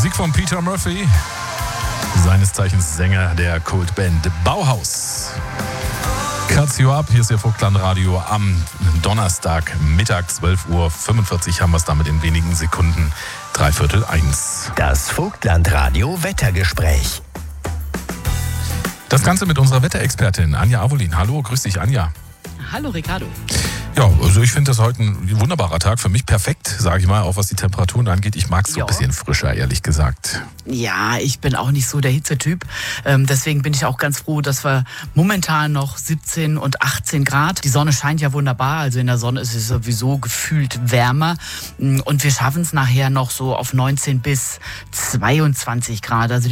Musik von Peter Murphy, seines Zeichens Sänger der Kultband Bauhaus. Cuts You Up, hier ist Ihr Vogtland-Radio am Donnerstag, Mittag, 12:45 Uhr. Haben wir es damit in wenigen Sekunden, 1:45. Das Vogtland-Radio Wettergespräch. Das Ganze mit unserer Wetterexpertin Anja Avolin. Hallo, grüß dich Anja. Hallo Ricardo. Ja, also ich finde das heute ein wunderbarer Tag. Für mich perfekt, sage ich mal, auch was die Temperaturen angeht. Ich mag es so ein bisschen frischer, ehrlich gesagt. Ja, ich bin auch nicht so der Hitzetyp. Deswegen bin ich auch ganz froh, dass wir momentan noch 17 und 18 Grad. Die Sonne scheint ja wunderbar. Also in der Sonne ist es sowieso gefühlt wärmer. Und wir schaffen es nachher noch so auf 19 bis 22 Grad. Also